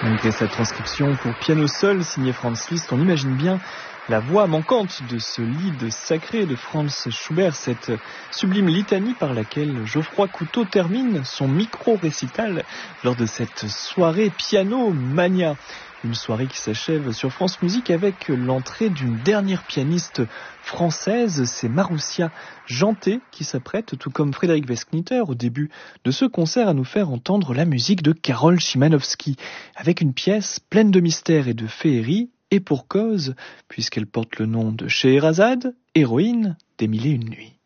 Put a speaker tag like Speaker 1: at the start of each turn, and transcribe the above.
Speaker 1: Malgré sa transcription pour piano seul signée Franz Liszt, on imagine bien la voix manquante de ce lied sacré de Franz Schubert, cette sublime litanie par laquelle Geoffroy Couteau termine son micro-récital lors de cette soirée Piano Mania. Une soirée qui s'achève sur France Musique avec l'entrée d'une dernière pianiste française, c'est Maroussia Janté qui s'apprête, tout comme Frédéric Westknitter au début de ce concert, à nous faire entendre la musique de Karol Szymanowski, avec une pièce pleine de mystère et de féerie, et pour cause, puisqu'elle porte le nom de Scheherazade, héroïne des Mille et une nuits.